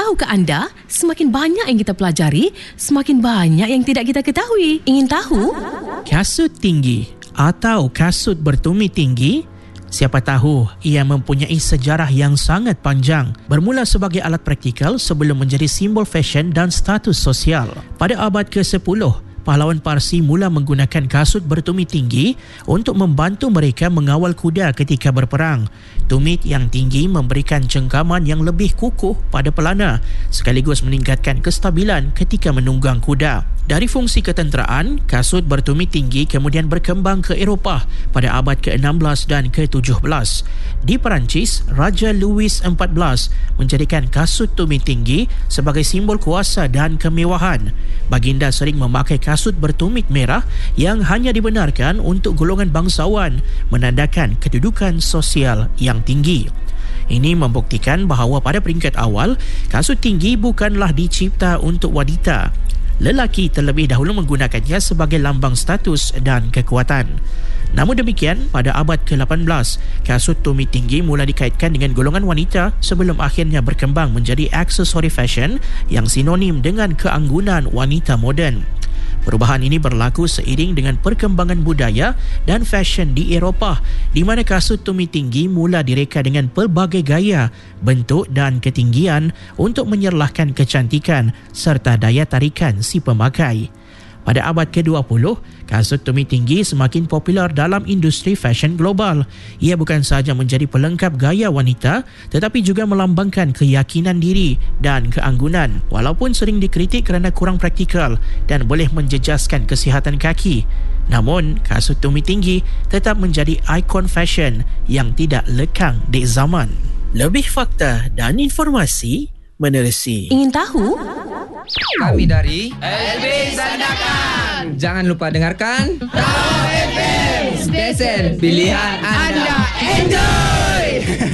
Tahukah anda, semakin banyak yang kita pelajari, semakin banyak yang tidak kita ketahui. Ingin tahu? Kasut tinggi atau kasut bertumit tinggi, siapa tahu ia mempunyai sejarah yang sangat panjang. Bermula sebagai alat praktikal sebelum menjadi simbol fashion dan status sosial. Pada abad ke-10, pahlawan Parsi mula menggunakan kasut bertumit tinggi untuk membantu mereka mengawal kuda ketika berperang. Tumit yang tinggi memberikan cengkaman yang lebih kukuh pada pelana sekaligus meningkatkan kestabilan ketika menunggang kuda. Dari fungsi ketenteraan, kasut bertumit tinggi kemudian berkembang ke Eropah pada abad ke-16 dan ke-17. Di Perancis, Raja Louis XIV menjadikan kasut tumit tinggi sebagai simbol kuasa dan kemewahan. Baginda sering memakai kasut bertumit merah yang hanya dibenarkan untuk golongan bangsawan, menandakan kedudukan sosial yang tinggi. Ini membuktikan bahawa pada peringkat awal, kasut tinggi bukanlah dicipta untuk wanita. Lelaki terlebih dahulu menggunakannya sebagai lambang status dan kekuatan. Namun demikian, pada abad ke-18, kasut tumit tinggi mula dikaitkan dengan golongan wanita sebelum akhirnya berkembang menjadi aksesori fashion yang sinonim dengan keanggunan wanita moden. Perubahan ini berlaku seiring dengan perkembangan budaya dan fashion di Eropah, di mana kasut tumit tinggi mula direka dengan pelbagai gaya, bentuk dan ketinggian untuk menyerlahkan kecantikan serta daya tarikan si pemakai. Pada abad ke-20, kasut tumit tinggi semakin popular dalam industri fashion global. Ia bukan sahaja menjadi pelengkap gaya wanita, tetapi juga melambangkan keyakinan diri dan keanggunan. Walaupun sering dikritik kerana kurang praktikal dan boleh menjejaskan kesihatan kaki, namun kasut tumit tinggi tetap menjadi ikon fashion yang tidak lekang di zaman. Lebih fakta dan informasi menerusi. Ingin tahu? Kami dari LB Sandakan. Jangan lupa dengarkan Tawau FM, stesen pilihan anda. Enjoy.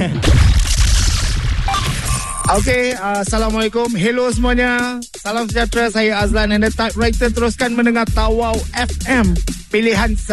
Okey, Assalamualaikum. Hello semuanya. Salam sejahtera. Saya Azlan and the Typewriter. Teruskan mendengar Tawau FM, pilihan